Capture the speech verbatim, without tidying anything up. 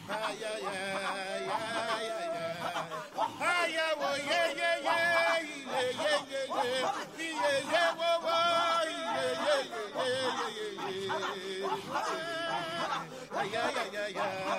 Ah, yeah, yeah, yeah, yeah, yeah. Ah, yeah, oh, yeah, yeah, yeah, yeah, yeah, yeah, yeah. Yeah, yeah, oh, oh, yeah, yeah, yeah, yeah, yeah, yeah. Ah, yeah, yeah, yeah, yeah.